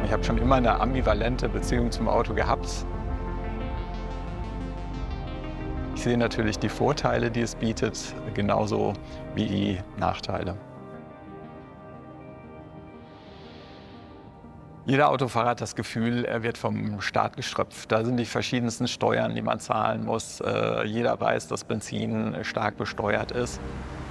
Ich habe schon immer eine ambivalente Beziehung zum Auto gehabt. Ich sehe natürlich die Vorteile, die es bietet, genauso wie die Nachteile. Jeder Autofahrer hat das Gefühl, er wird vom Staat geströpft. Da sind die verschiedensten Steuern, die man zahlen muss. Jeder weiß, dass Benzin stark besteuert ist.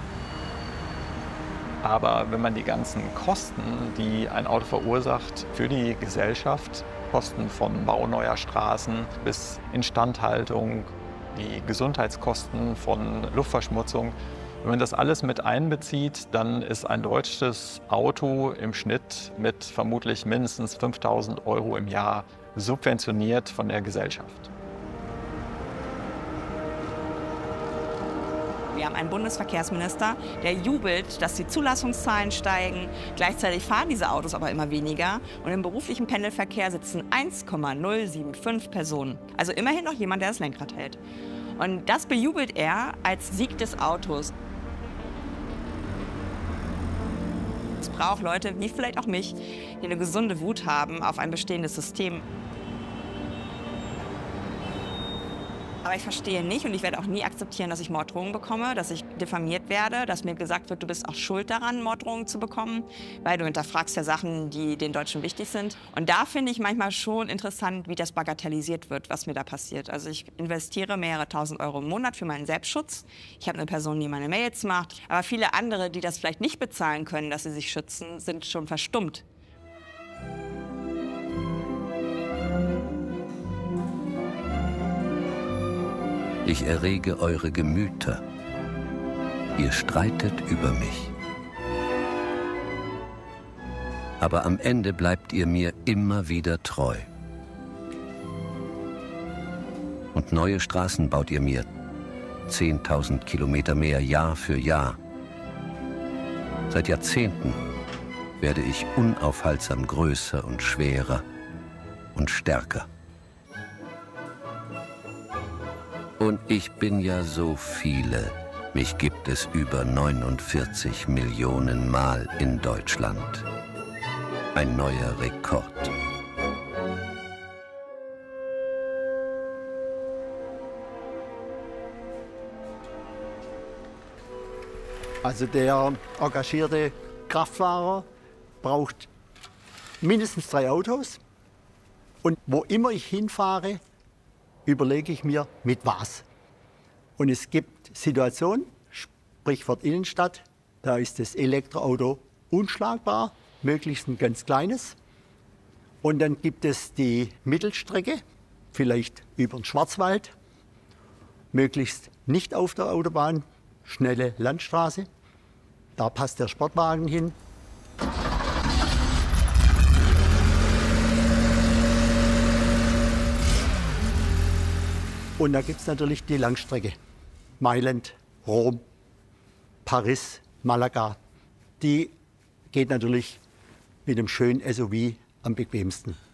Aber wenn man die ganzen Kosten, die ein Auto verursacht für die Gesellschaft, Kosten von Bau neuer Straßen bis Instandhaltung, die Gesundheitskosten von Luftverschmutzung, wenn man das alles mit einbezieht, dann ist ein deutsches Auto im Schnitt mit vermutlich mindestens 5.000 € im Jahr subventioniert von der Gesellschaft. Wir haben einen Bundesverkehrsminister, der jubelt, dass die Zulassungszahlen steigen. Gleichzeitig fahren diese Autos aber immer weniger. Und im beruflichen Pendelverkehr sitzen 1,075 Personen. Also immerhin noch jemand, der das Lenkrad hält. Und das bejubelt er als Sieg des Autos. Es braucht Leute, wie vielleicht auch mich, die eine gesunde Wut haben auf ein bestehendes System. Aber ich verstehe nicht und ich werde auch nie akzeptieren, dass ich Morddrohungen bekomme, dass ich diffamiert werde, dass mir gesagt wird, du bist auch schuld daran, Morddrohungen zu bekommen, weil du hinterfragst ja Sachen, die den Deutschen wichtig sind. Und da finde ich manchmal schon interessant, wie das bagatellisiert wird, was mir da passiert. Also ich investiere mehrere tausend € im Monat für meinen Selbstschutz. Ich habe eine Person, die meine Mails macht. Aber viele andere, die das vielleicht nicht bezahlen können, dass sie sich schützen, sind schon verstummt. Ich errege eure Gemüter. Ihr streitet über mich. Aber am Ende bleibt ihr mir immer wieder treu. Und neue Straßen baut ihr mir. 10.000 Kilometer mehr Jahr für Jahr. Seit Jahrzehnten werde ich unaufhaltsam größer und schwerer und stärker. Und ich bin ja so viele. Mich gibt es über 49 Millionen Mal in Deutschland. Ein neuer Rekord. Also der engagierte Kraftfahrer braucht mindestens 3 Autos. Und wo immer ich hinfahre, überlege ich mir, mit was. Und es gibt Situationen, Sprichwort Innenstadt, da ist das Elektroauto unschlagbar, möglichst ein ganz kleines. Und dann gibt es die Mittelstrecke, vielleicht über den Schwarzwald, möglichst nicht auf der Autobahn, schnelle Landstraße. Da passt der Sportwagen hin. Und da gibt es natürlich die Langstrecke. Mailand, Rom, Paris, Malaga. Die geht natürlich mit einem schönen SUV am bequemsten.